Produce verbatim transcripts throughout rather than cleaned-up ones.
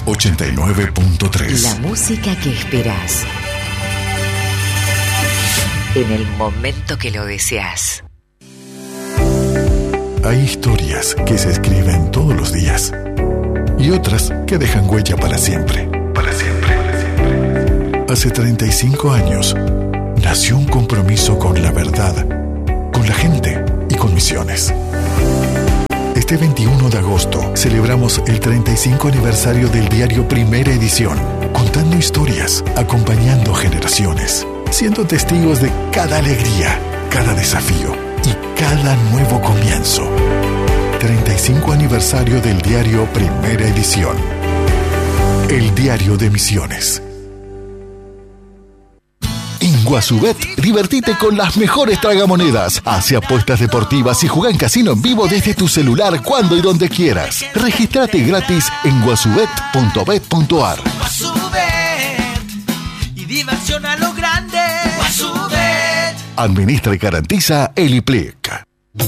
ochenta y nueve punto tres. La música que esperás en el momento que lo deseas. Hay historias que se escriben todos los días y otras que dejan huella para siempre. Para siempre. Para siempre. Hace treinta y cinco años nació un compromiso con la verdad, con la gente y con Misiones. Este veintiuno de agosto celebramos el treinta y cinco aniversario del diario Primera Edición, contando historias, acompañando generaciones, siendo testigos de cada alegría, cada desafío y cada nuevo comienzo. treinta y cinco aniversario del diario Primera Edición. El diario de Misiones. En Guasubet, divertite con las mejores tragamonedas. Hace apuestas deportivas y juega en casino en vivo desde tu celular cuando y donde quieras. Regístrate gratis en guasubet punto bet punto ar. Guasubet y diversión a lo grande. Guasubet. Administra y garantiza el I P L I C.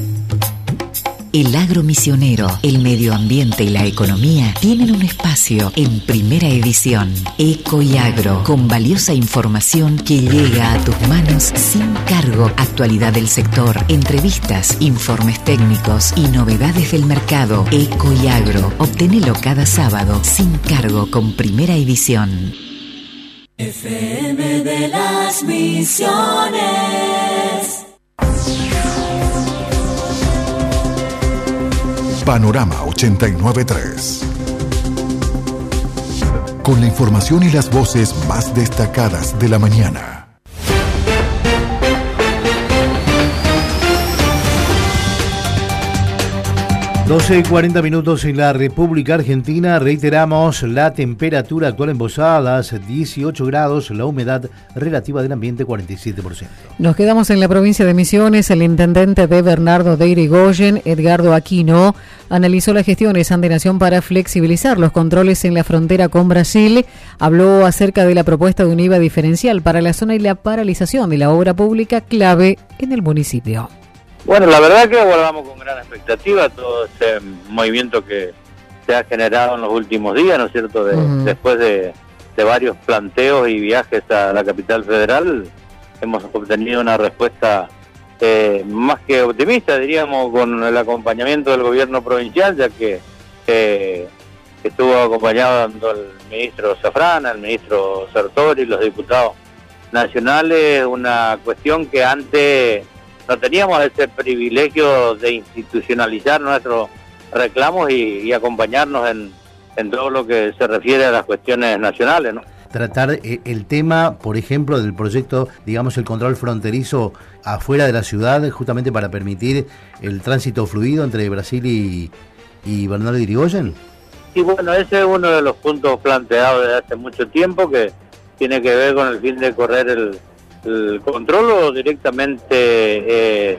El agro misionero, el medio ambiente y la economía tienen un espacio en Primera Edición. Eco y Agro, con valiosa información que llega a tus manos sin cargo. Actualidad del sector, entrevistas, informes técnicos y novedades del mercado. Eco y Agro, obtenelo cada sábado sin cargo con Primera Edición. F M de las Misiones. Panorama ochenta y nueve punto tres. Con la información y las voces más destacadas de la mañana. doce y cuarenta minutos en la República Argentina. Reiteramos la temperatura actual en Posadas, dieciocho grados, la humedad relativa del ambiente cuarenta y siete por ciento. Nos quedamos en la provincia de Misiones. El intendente de Bernardo de Irigoyen, Edgardo Aquino, analizó las gestiones ante Nación para flexibilizar los controles en la frontera con Brasil. Habló acerca de la propuesta de un I V A diferencial para la zona y la paralización de la obra pública clave en el municipio. Bueno, la verdad que aguardamos con gran expectativa todo este movimiento que se ha generado en los últimos días, ¿no es cierto? De, uh-huh. Después de, de varios planteos y viajes a la capital federal, hemos obtenido una respuesta eh, más que optimista, diríamos, con el acompañamiento del gobierno provincial, ya que eh, estuvo acompañado el ministro Zafrana, el ministro Sartori, los diputados nacionales, una cuestión que antes no teníamos ese privilegio de institucionalizar nuestros reclamos y, y acompañarnos en, en todo lo que se refiere a las cuestiones nacionales, ¿no? Tratar el tema, por ejemplo, del proyecto, digamos, el control fronterizo afuera de la ciudad, justamente para permitir el tránsito fluido entre Brasil y, y Bernardo de Irigoyen. Y bueno, ese es uno de los puntos planteados desde hace mucho tiempo, que tiene que ver con el fin de correr el el control o directamente eh,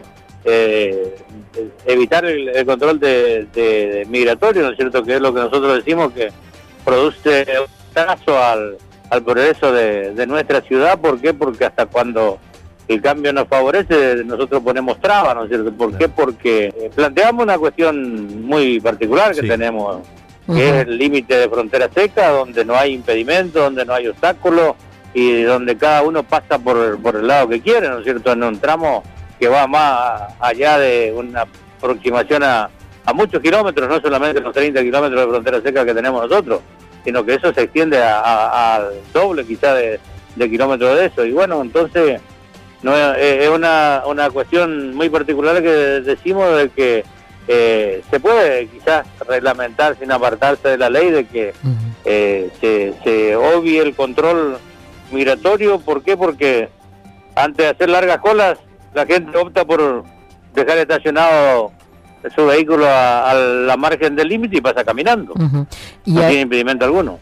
eh, evitar el, el control de, de, de migratorio, ¿no es cierto? Que es lo que nosotros decimos que produce un retraso al, al progreso de, de nuestra ciudad. ¿Por qué? Porque hasta cuando el cambio nos favorece, nosotros ponemos trabas, ¿no es cierto? ¿Por qué? Porque planteamos una cuestión muy particular que sí. tenemos, que uh-huh. es el límite de frontera seca, donde no hay impedimento, donde no hay obstáculos, y donde cada uno pasa por, por el lado que quiere, ¿no es cierto? En un tramo que va más allá de una aproximación a, a muchos kilómetros, no solamente los treinta kilómetros de frontera seca que tenemos nosotros, sino que eso se extiende al doble quizá de, de kilómetros de eso. Y bueno, entonces no es, es una, una cuestión muy particular que decimos de que eh, se puede quizás reglamentar sin apartarse de la ley, de que uh-huh. eh, se, se obvie el control migratorio. ¿Por qué? Porque antes de hacer largas colas, la gente opta por dejar estacionado su vehículo a, a la margen del límite y pasa caminando. Uh-huh. ¿Y no hay... tiene impedimento alguno?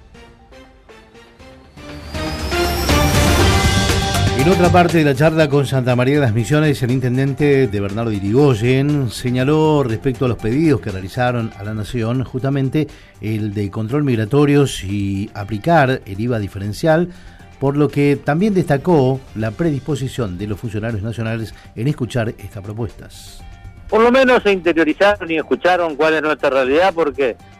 En otra parte de la charla con Santa María de las Misiones, el intendente de Bernardo de Irigoyen señaló respecto a los pedidos que realizaron a la Nación, justamente el de control migratorios y aplicar el I V A diferencial, por lo que también destacó la predisposición de los funcionarios nacionales en escuchar estas propuestas. Por lo menos se interiorizaron y escucharon cuál es nuestra realidad, porque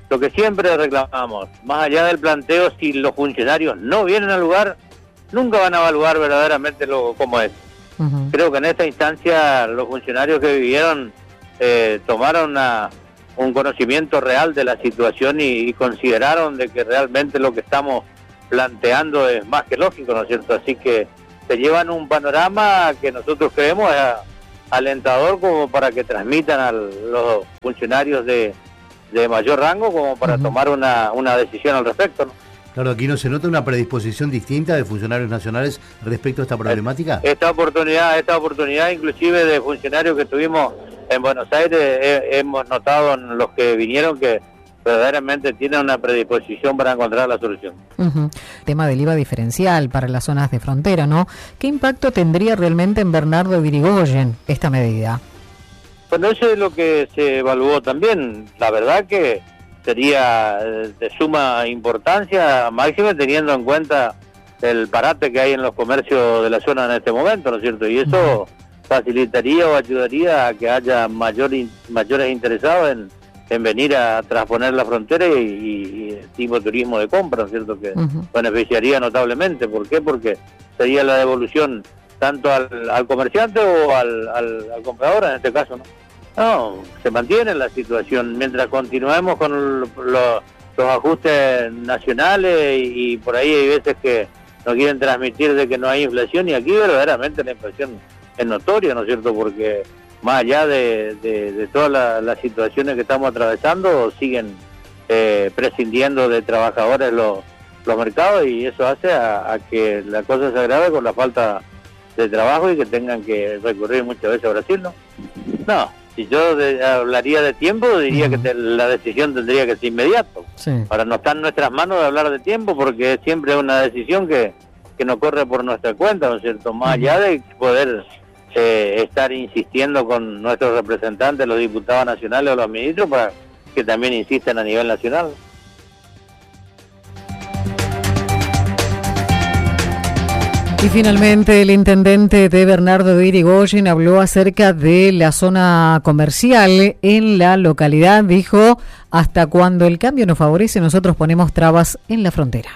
lo que siempre reclamamos, más allá del planteo, si los funcionarios no vienen al lugar, nunca van a evaluar verdaderamente lo cómo es. Uh-huh. Creo que en esta instancia los funcionarios que vivieron eh, tomaron una, un conocimiento real de la situación y, y consideraron de que realmente lo que estamos planteando es más que lógico, ¿no es cierto? Así que se llevan un panorama que nosotros creemos es alentador como para que transmitan a los funcionarios de, de mayor rango como para uh-huh. tomar una, una decisión al respecto, ¿no? Claro, aquí no se nota una predisposición distinta de funcionarios nacionales respecto a esta problemática. Esta oportunidad, esta oportunidad inclusive de funcionarios que tuvimos en Buenos Aires, he, hemos notado en los que vinieron que verdaderamente tienen una predisposición para encontrar la solución. Uh-huh. Tema del I V A diferencial para las zonas de frontera, ¿no? ¿Qué impacto tendría realmente en Bernardo de Irigoyen esta medida? Bueno, eso es lo que se evaluó también. La verdad que sería de suma importancia, máxima teniendo en cuenta el parate que hay en los comercios de la zona en este momento, ¿no es cierto? Y eso facilitaría o ayudaría a que haya mayor, mayores interesados en, en venir a trasponer la frontera y, y, y tipo turismo de compra, ¿no es cierto? Que uh-huh. beneficiaría notablemente. ¿Por qué? Porque sería la devolución tanto al, al comerciante o al, al, al comprador en este caso, ¿no? No, se mantiene la situación. Mientras continuemos con lo, lo, los ajustes nacionales y, y por ahí hay veces que nos quieren transmitir de que no hay inflación y aquí verdaderamente la inflación es notoria, ¿no es cierto? Porque más allá de, de, de todas la, las situaciones que estamos atravesando, siguen eh, prescindiendo de trabajadores los, los mercados y eso hace a, a que la cosa se agrave con la falta de trabajo y que tengan que recurrir muchas veces a Brasil, ¿no? No. Si yo de, hablaría de tiempo, diría uh-huh. que te, la decisión tendría que ser inmediata. Sí. Ahora no está en nuestras manos de hablar de tiempo porque siempre es una decisión que, que no corre por nuestra cuenta, ¿no es cierto? Más uh-huh. allá de poder eh, estar insistiendo con nuestros representantes, los diputados nacionales o los ministros, para que también insistan a nivel nacional. Y finalmente el intendente de Bernardo de Irigoyen habló acerca de la zona comercial en la localidad. Dijo, hasta cuando el cambio nos favorece, nosotros ponemos trabas en la frontera.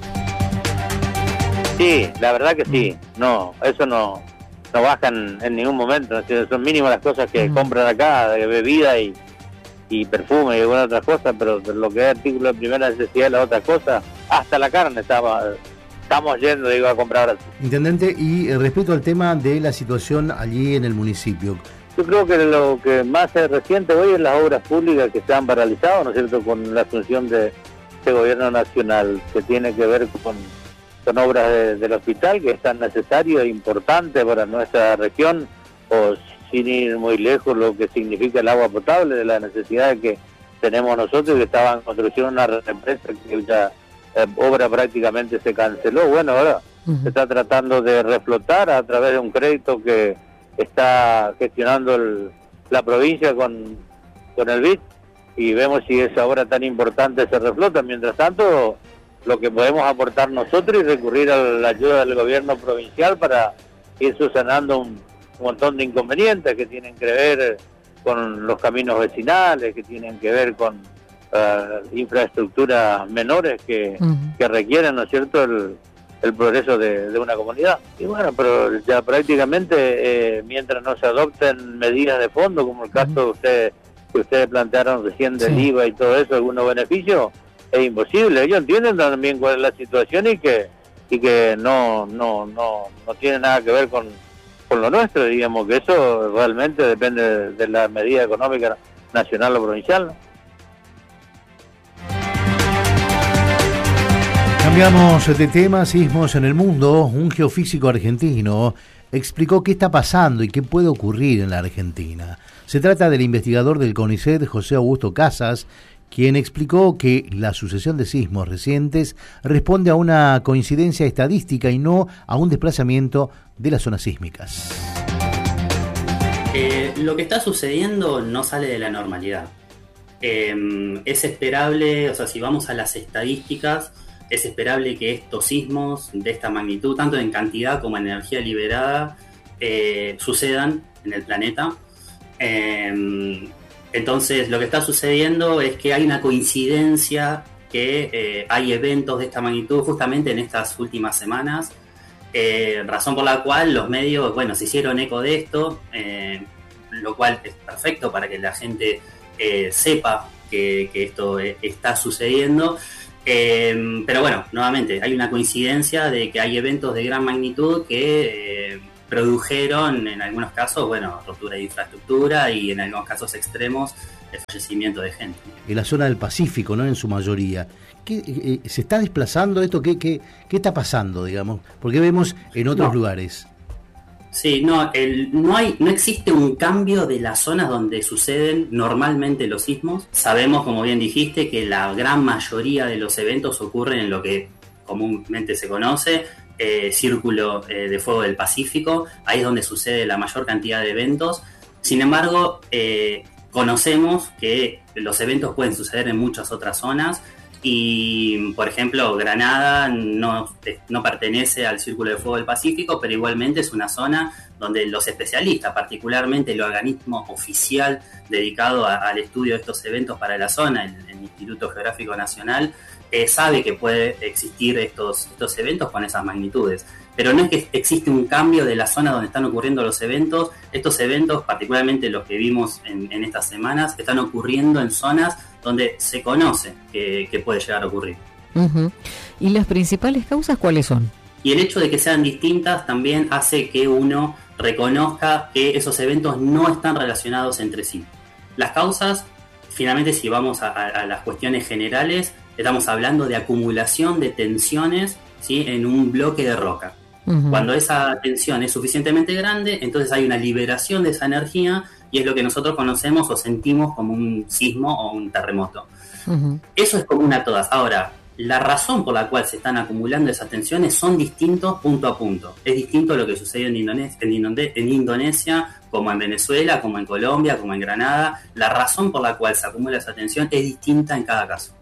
Sí, la verdad que sí. No, eso no, no bajan en ningún momento. Son mínimas las cosas que uh-huh. compran acá, de bebida y, y perfume y algunas otras cosas, pero lo que es artículo de primera necesidad, las otras cosas, hasta la carne estaba... Estamos yendo, digo, a comprar ahora. Intendente, y respecto al tema de la situación allí en el municipio. Yo creo que lo que más es reciente hoy es las obras públicas que se han paralizado, ¿no es cierto?, con la asunción de este gobierno nacional, que tiene que ver con, con obras de, del hospital, que es tan necesario e importante para nuestra región, o sin ir muy lejos, lo que significa el agua potable, de la necesidad que tenemos nosotros, que estaba en construcción una represa que ya... Eh, obra prácticamente se canceló. Bueno, ahora uh-huh. se está tratando de reflotar a través de un crédito que está gestionando el, la provincia con, con el B I D y vemos si esa obra tan importante se reflota. Mientras tanto, lo que podemos aportar nosotros y recurrir a la ayuda del gobierno provincial para ir subsanando un, un montón de inconvenientes que tienen que ver con los caminos vecinales, que tienen que ver con Uh, infraestructuras menores que, uh-huh. que requieren, ¿no es cierto?, el, el progreso de, de una comunidad. Y bueno, pero ya prácticamente, eh, mientras no se adopten medidas de fondo, como el caso uh-huh. de ustedes, que ustedes plantearon recién del sí. I V A y todo eso, algunos beneficios, es imposible. Ellos entienden también cuál es la situación y que y que no no no no tiene nada que ver con, con lo nuestro, digamos, que eso realmente depende de, de la medida económica nacional o provincial, ¿no? Cambiamos de tema, sismos en el mundo. Un geofísico argentino explicó qué está pasando y qué puede ocurrir en la Argentina. Se trata del investigador del CONICET, José Augusto Casas, quien explicó que la sucesión de sismos recientes responde a una coincidencia estadística y no a un desplazamiento de las zonas sísmicas. Eh, lo que está sucediendo no sale de la normalidad. Eh, es esperable, o sea, si vamos a las estadísticas, es esperable que estos sismos de esta magnitud, tanto en cantidad como en energía liberada, eh, sucedan en el planeta. Eh, Entonces, lo que está sucediendo es que hay una coincidencia que eh, hay eventos de esta magnitud justamente en estas últimas semanas, eh, razón por la cual los medios, bueno, se hicieron eco de esto, eh, lo cual es perfecto para que la gente eh, sepa que, que esto eh, está sucediendo. Eh, pero bueno, nuevamente, hay una coincidencia de que hay eventos de gran magnitud que... Eh, produjeron en algunos casos, bueno, ruptura de infraestructura y en algunos casos extremos el fallecimiento de gente. En la zona del Pacífico, ¿no? En su mayoría. ¿Qué, eh, ¿Se está desplazando esto? ¿Qué, qué, qué está pasando, digamos? Porque vemos en otros no. lugares. Sí, no, el, no hay, no existe un cambio de las zonas donde suceden normalmente los sismos. Sabemos, como bien dijiste, que la gran mayoría de los eventos ocurren en lo que comúnmente se conoce Eh, círculo eh, de fuego del Pacífico. Ahí es donde sucede la mayor cantidad de eventos. Sin embargo, eh, conocemos que los eventos pueden suceder en muchas otras zonas y, por ejemplo, Granada no, no pertenece al círculo de fuego del Pacífico, pero igualmente es una zona donde los especialistas, particularmente el organismo oficial dedicado a, al estudio de estos eventos para la zona, el, el Instituto Geográfico Nacional, Eh, sabe que puede existir estos, estos eventos con esas magnitudes. Pero no es que existe un cambio de la zona donde están ocurriendo los eventos. Estos eventos, particularmente los que vimos en, en estas semanas, están ocurriendo en zonas donde se conoce que, que puede llegar a ocurrir. Uh-huh. ¿Y las principales causas cuáles son? Y el hecho de que sean distintas también hace que uno reconozca que esos eventos no están relacionados entre sí. Las causas, finalmente, si vamos a, a, a las cuestiones generales, estamos hablando de acumulación de tensiones, ¿sí? En un bloque de roca. Uh-huh. Cuando esa tensión es suficientemente grande, entonces hay una liberación de esa energía y es lo que nosotros conocemos o sentimos como un sismo o un terremoto. Uh-huh. Eso es común a todas. Ahora, la razón por la cual se están acumulando esas tensiones son distintos punto a punto. Es distinto a lo que sucedió en Indonesia, en, Indone- en Indonesia, como en Venezuela, como en Colombia, como en Granada. La razón por la cual se acumula esa tensión es distinta en cada caso.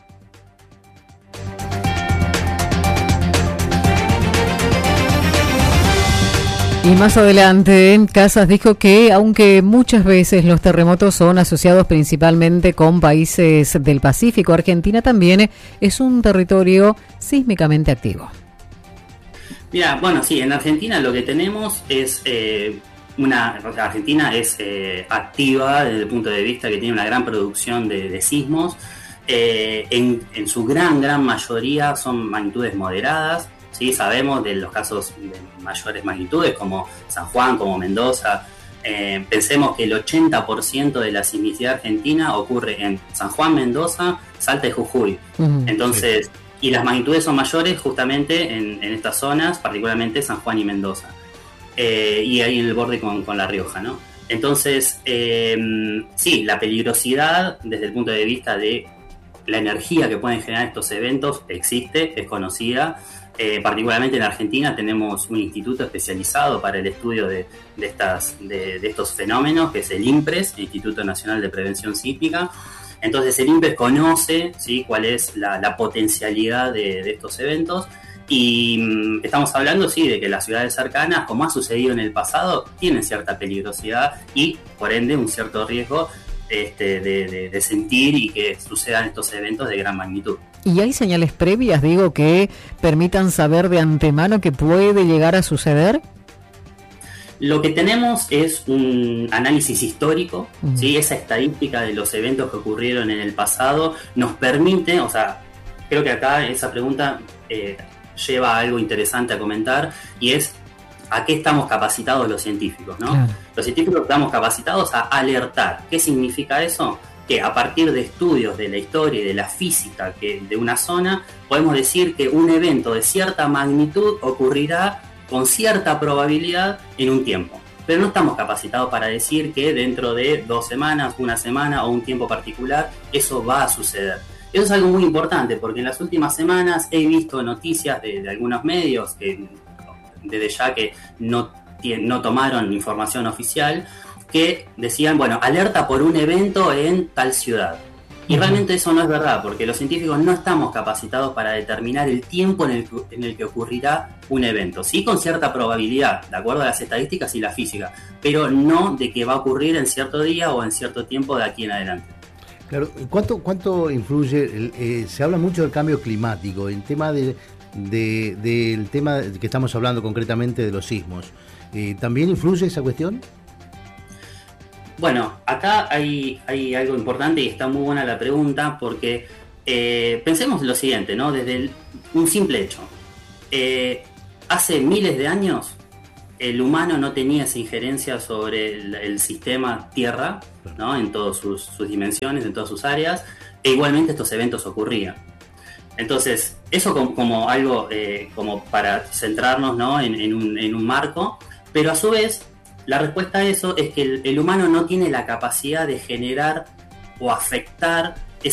Y más adelante, Casas dijo que aunque muchas veces los terremotos son asociados principalmente con países del Pacífico, Argentina también es un territorio sísmicamente activo. Mira, bueno, sí, en Argentina lo que tenemos es eh, una... O sea, Argentina es eh, activa desde el punto de vista que tiene una gran producción de, de sismos. Eh, en, en su gran, gran mayoría son magnitudes moderadas. Sí, sabemos de los casos de mayores magnitudes como San Juan, como Mendoza. Eh, pensemos que el ochenta por ciento de la sismicidad argentina ocurre en San Juan, Mendoza, Salta y Jujuy. Uh-huh. Entonces, sí. Y las magnitudes son mayores justamente en, en estas zonas, particularmente San Juan y Mendoza. Eh, y ahí en el borde con, con La Rioja, ¿no? Entonces, eh, sí, la peligrosidad desde el punto de vista de la energía que pueden generar estos eventos existe, es conocida. Eh, particularmente en Argentina tenemos un instituto especializado para el estudio de, de, estas, de, de estos fenómenos, que es el INPRES, el Instituto Nacional de Prevención Sísmica. Entonces el INPRES conoce, ¿sí?, cuál es la, la potencialidad de, de estos eventos y mmm, estamos hablando, sí, de que las ciudades cercanas, como ha sucedido en el pasado, tienen cierta peligrosidad y por ende un cierto riesgo Este, de, de, de sentir y que sucedan estos eventos de gran magnitud. ¿Y hay señales previas, digo, que permitan saber de antemano que puede llegar a suceder? Lo que tenemos es un análisis histórico, uh-huh. ¿sí? Esa estadística de los eventos que ocurrieron en el pasado nos permite, o sea, creo que acá esa pregunta eh, lleva a algo interesante a comentar y es ¿a qué estamos capacitados los científicos, no? Claro. Los científicos estamos capacitados a alertar. ¿Qué significa eso? Que a partir de estudios de la historia y de la física que, de una zona, podemos decir que un evento de cierta magnitud ocurrirá con cierta probabilidad en un tiempo. Pero no estamos capacitados para decir que dentro de dos semanas, una semana o un tiempo particular, eso va a suceder. Eso es algo muy importante porque en las últimas semanas he visto noticias de, de algunos medios que desde ya que no, no tomaron información oficial, que decían, bueno, alerta por un evento en tal ciudad. Y uh-huh. realmente eso no es verdad, porque los científicos no estamos capacitados para determinar el tiempo en el, que, en el que ocurrirá un evento. Sí, con cierta probabilidad, de acuerdo a las estadísticas y la física, pero no de que va a ocurrir en cierto día o en cierto tiempo de aquí en adelante. Claro, ¿cuánto, cuánto influye? El, eh, se habla mucho del cambio climático, el tema de, de, del tema que estamos hablando concretamente de los sismos. Eh, ¿También influye esa cuestión? Bueno, acá hay, hay algo importante y está muy buena la pregunta porque eh, pensemos lo siguiente, ¿no? Desde el, un simple hecho. Eh, hace miles de años el humano no tenía esa injerencia sobre el, el sistema Tierra, ¿no? En todas sus, sus dimensiones, en todas sus áreas, e igualmente estos eventos ocurrían. Entonces, eso como, como algo eh, como para centrarnos, ¿no? en, en, un, en un marco, pero a su vez la respuesta a eso es que el, el humano no tiene la capacidad de generar o afectar